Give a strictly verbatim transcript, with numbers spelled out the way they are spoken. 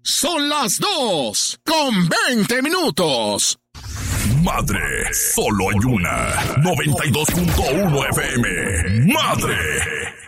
Son las dos con veinte minutos. Madre, solo hay una. noventa y dos punto uno F M. Madre.